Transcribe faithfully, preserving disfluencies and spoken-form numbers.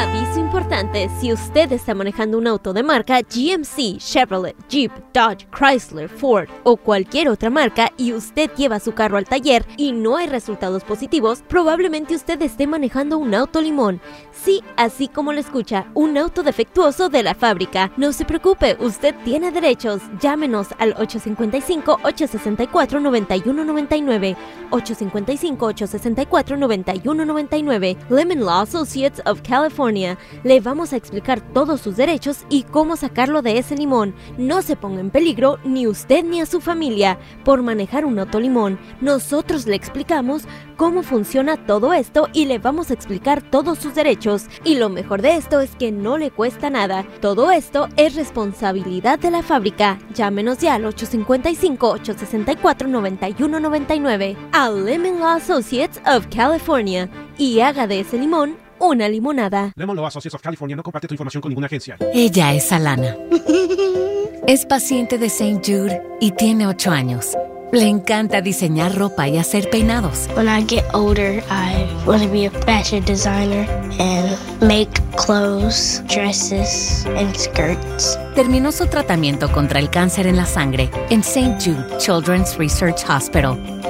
Aviso importante, si usted está manejando un auto de marca G M C, Chevrolet, Jeep, Dodge, Chrysler, Ford o cualquier otra marca y usted lleva su carro al taller y no hay resultados positivos, probablemente usted esté manejando un auto limón. Sí, así como lo escucha, un auto defectuoso de la fábrica. No se preocupe, usted tiene derechos. Llámenos al ocho cinco cinco, ocho seis cuatro, nueve uno nueve nueve, ocho cinco cinco, ocho seis cuatro, nueve uno nueve nueve. Lemon Law Associates of California. Le vamos a explicar todos sus derechos y cómo sacarlo de ese limón. No se ponga en peligro ni usted ni a su familia por manejar un auto limón. Nosotros le explicamos cómo funciona todo esto y le vamos a explicar todos sus derechos. Y lo mejor de esto es que no le cuesta nada. Todo esto es responsabilidad de la fábrica. Llámenos ya al ocho cinco cinco, ocho seis cuatro, nueve uno nueve nueve a Lemon Law Associates of California y haga de ese limón una limonada. Lemon Law Associates of California no comparte tu información con ninguna agencia. Ella es Alana. Es paciente de Saint Jude y tiene ocho años. Le encanta diseñar ropa y hacer peinados. When I get older, I want to be a fashion designer and make clothes, dresses, and skirts. Terminó su tratamiento contra el cáncer en la sangre en Saint Jude Children's Research Hospital.